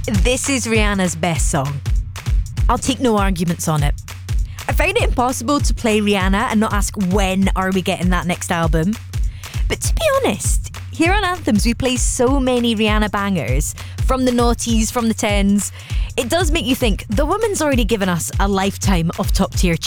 This is Rihanna's best song. I'll take no arguments on it. I find it impossible to play Rihanna and not ask when are we getting that next album. But to be honest, here on Anthems we play so many Rihanna bangers, from the noughties, from the tens. It does make you think the woman's already given us a lifetime of top tier